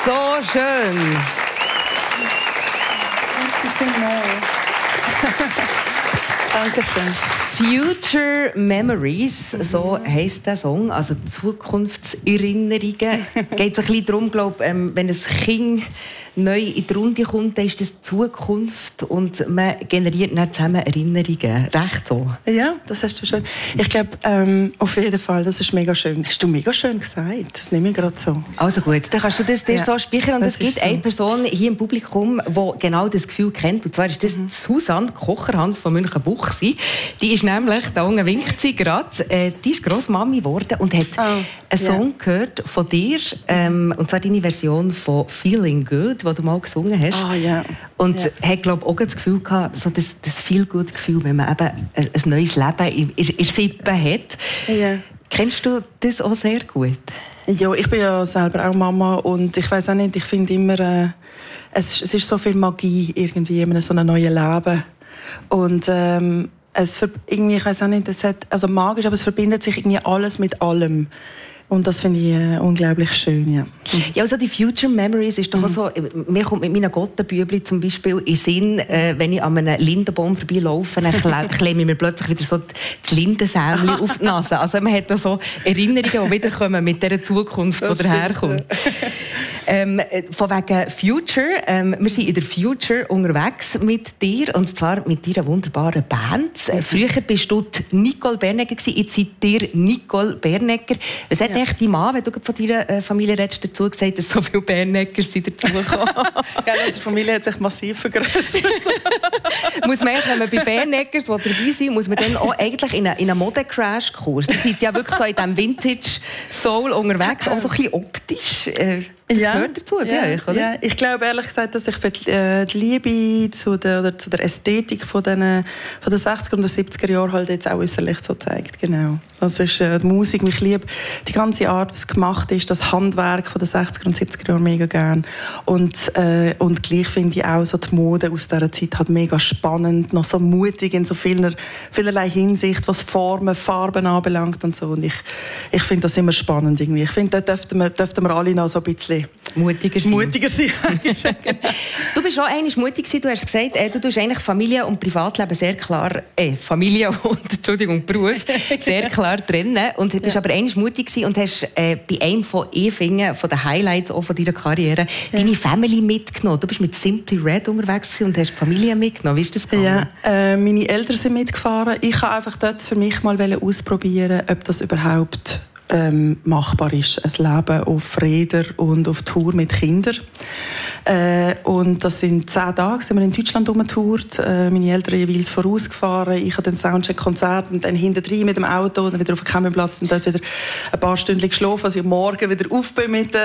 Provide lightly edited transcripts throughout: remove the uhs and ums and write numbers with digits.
So schön. Merci vielmals. Dankeschön. Future Memories, so heisst der Song, also Zukunftserinnerungen. Geht so ein bisschen darum, glaube wenn ein Kind neu in die Runde kommt, dann ist das Zukunft und man generiert dann zusammen Erinnerungen. Recht so? Ja, das hast du schön. Ich glaube, auf jeden Fall, das ist mega schön. Hast du mega schön gesagt. Das nehme ich gerade so. Also gut, dann kannst du das dir so speichern. Und es gibt so. eine Person hier im Publikum, die genau das Gefühl kennt. Und zwar ist das Susanne Kocherhans von Münchenbuchsee. Die ist nämlich, da unten winkt sie gerade, die ist Grossmami geworden und hat einen Song gehört von dir. Und zwar deine Version von «Feeling Good», die du mal gesungen hast. Und hat, glaube ich, auch das Gefühl gehabt, so das Feel-Good-Gefühl, wenn man eben ein neues Leben in der Sippe hat. Ja. Kennst du das auch sehr gut? Ja, ich bin ja selber auch Mama und ich weiss auch nicht, ich finde immer, es ist so viel Magie irgendwie in so einem neuen Leben. Und irgendwie, ich weiss auch nicht, also magisch, aber es verbindet sich irgendwie alles mit allem. Und das finde ich unglaublich schön, ja. Ja, also die Future Memories ist doch auch so, mir kommt mit meinen Gottenbübli zum Beispiel in Sinn, wenn ich an einem Lindenbaum vorbeilaufe, dann klemme ich mir plötzlich wieder so das Lindensämli auf die Nase. Also man hat da so Erinnerungen, die wiederkommen mit dieser Zukunft, die daherkommt. Von wegen Future, wir sind in der Future unterwegs mit dir, und zwar mit deiner wunderbaren Band. Früher bist du Nicole Bernegger gewesen, jetzt seid ihr Nicole Bernegger. Was hat echt dein Mann, wenn du von deiner Familie redest, dazu gesagt, dass so viele Bernegger sind dazugekommen? Unsere Familie hat sich massiv vergrößert. Muss man, wenn man bei Berneggers dabei sind, muss man dann auch eigentlich in einen Mode-Crash-Kurs. Die sind ja wirklich so in diesem Vintage-Soul unterwegs, auch so ein bisschen optisch. Das gehört dazu bei euch, oder? Ja, ich glaube ehrlich gesagt, dass ich für die Liebe zu der Ästhetik von den 60er und 70er Jahren halt jetzt auch äußerlich so zeigt. Genau. Das ist die Musik. Ich liebe die ganze Art, was gemacht ist, das Handwerk von den 60er und 70er Jahren mega gern. Und gleich finde ich auch so die Mode aus dieser Zeit halt mega spannend, noch so mutig in so vielerlei Hinsicht, was Formen, Farben anbelangt und so. Und ich finde das immer spannend irgendwie. Ich finde, da dürften wir alle noch so ein bisschen mutiger sein. Du bist auch eigentlich mutig gewesen. Du hast gesagt, du tust eigentlich Familie und Privatleben sehr klar, Familie und Beruf sehr klar trennen. Und du bist aber eigentlich mutig gewesen und hast bei einem von den Highlights auch von deiner Karriere deine Family mitgenommen. Du bist mit Simply Red unterwegs und hast die Familie mitgenommen. Wie ist das gegangen? Ja, meine Eltern sind mitgefahren. Ich wollte einfach dort für mich mal ausprobieren, ob das überhaupt machbar ist, ein Leben auf Rädern und auf Tour mit Kindern. Und das sind 10 Tage, sind wir in Deutschland rumgetourt, meine Eltern jeweils vorausgefahren, ich habe den Soundcheck-Konzert und dann hinterher mit dem Auto und dann wieder auf den Campingplatz und dort wieder ein paar Stunden geschlafen, als ich am Morgen wieder auf bin mit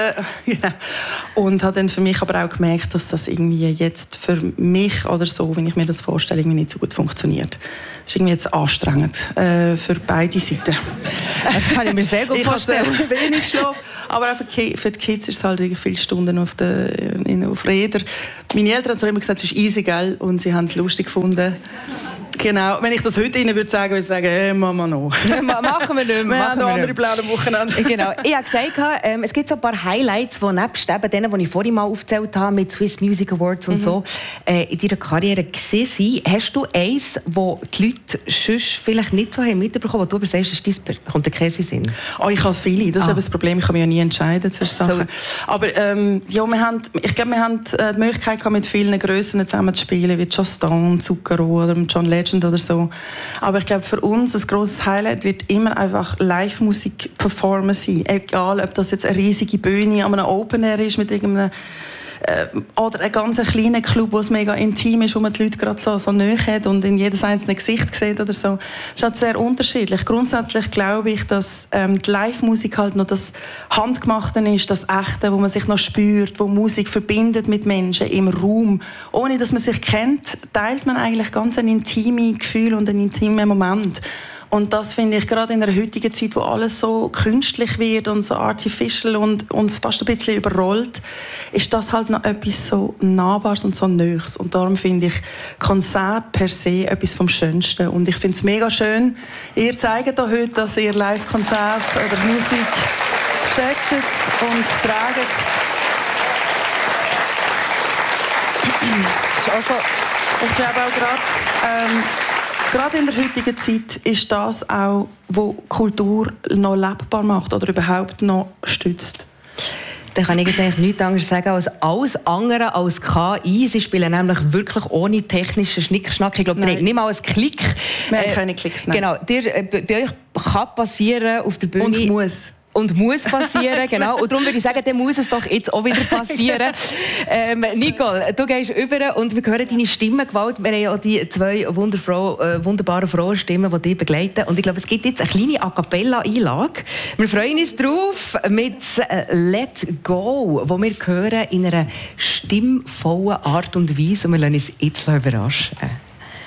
und habe dann für mich aber auch gemerkt, dass das irgendwie jetzt für mich oder so, wenn ich mir das vorstelle, irgendwie nicht so gut funktioniert. Das ist irgendwie jetzt anstrengend für beide Seiten. Das kann ich mir sehr gut vorstellen. Ich habe wenig Schlaf, aber auch für die Kids ist es halt wirklich viele Stunden auf Rädern. Meine Eltern haben immer gesagt, es ist easy, gell? Und sie haben es lustig gefunden. Genau. Wenn ich das heute Ihnen würde sagen, würde ich sagen, hey, Mama noch. Machen wir nicht mehr. Wir haben noch andere Pläne am Wochenende. Genau. Ich habe gesagt, es gibt so ein paar Highlights, die nebst eben denen, die ich vorhin mal aufgezählt habe, mit Swiss Music Awards und so, in deiner Karriere gesehen sind. Hast du eins, wo die Leute sonst vielleicht nicht so haben mitbekommen, wo du aber sagst, kommt der Käse in Sinn? Oh, ich habe es viele. Das ist das Problem. Ich kann mich ja nie entscheiden zu Sachen. So. Aber ja, ich glaube, wir haben die Möglichkeit gehabt, mit vielen Grössen zusammen zu spielen, wie Just Stone, Zucchero oder John Legend oder so. Aber ich glaube, für uns ein grosses Highlight wird immer einfach Live-Musik performen sein. Egal, ob das jetzt eine riesige Bühne an einem Open Air ist mit irgendeinem oder ein ganz kleiner Club, wo es mega intim ist, wo man die Leute gerade so nahe hat und in jedes einzelne Gesicht sieht oder so. Das ist halt sehr unterschiedlich. Grundsätzlich glaube ich, dass die Live-Musik halt noch das Handgemachte ist, das Echte, wo man sich noch spürt, wo Musik verbindet mit Menschen im Raum. Ohne dass man sich kennt, teilt man eigentlich ganz ein intimes Gefühl und einen intimen Moment. Und das finde ich gerade in der heutigen Zeit, wo alles so künstlich wird und so artificial und uns fast ein bisschen überrollt, ist das halt noch etwas so Nahbares und so Neues. Und darum finde ich Konzert per se etwas vom Schönsten. Und ich finde es mega schön, ihr zeigt hier heute, dass ihr Live-Konzert oder Musik schätzt und tragt. Ich glaube auch gerade in der heutigen Zeit ist das auch, was Kultur noch lebbar macht oder überhaupt noch stützt. Da kann ich jetzt eigentlich nichts anderes sagen als alles andere als KI. Sie spielen nämlich wirklich ohne technischen Schnickschnack. Ich glaube, ihr habt nicht mal einen Klick. Wir haben keine Klicks, nein. Genau, bei euch kann passieren auf der Bühne. Und muss. Und muss passieren, genau. Und darum würde ich sagen, dann muss es doch jetzt auch wieder passieren. Nicole, du gehst über und wir hören deine Stimmengewalt. Wir haben ja auch die zwei wunderbaren Frauenstimmen, die dich begleiten. Und ich glaube, es gibt jetzt eine kleine A-Cappella-Einlage. Wir freuen uns drauf mit «Let Go», die wir hören in einer stimmvollen Art und Weise. Und wir lassen uns jetzt überraschen.